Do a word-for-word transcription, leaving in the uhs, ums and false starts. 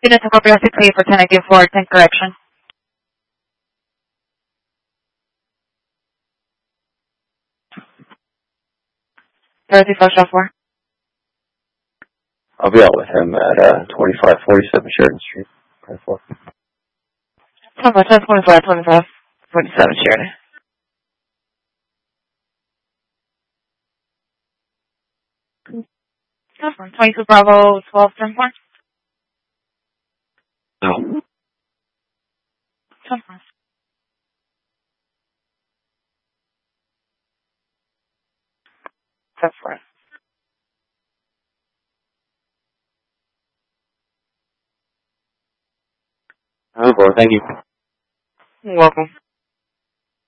Unit to Copia six eight for ten eighty-four, ten correction. thirty-five shop four. I'll be out with him at uh, twenty-five forty-seven Sheridan Street. twenty-four. twenty-five, twenty-five, forty-seven Sheridan. twenty-two Bravo, twelve ten four. No. ten four. ten four. Oh, boy, thank you. You're welcome.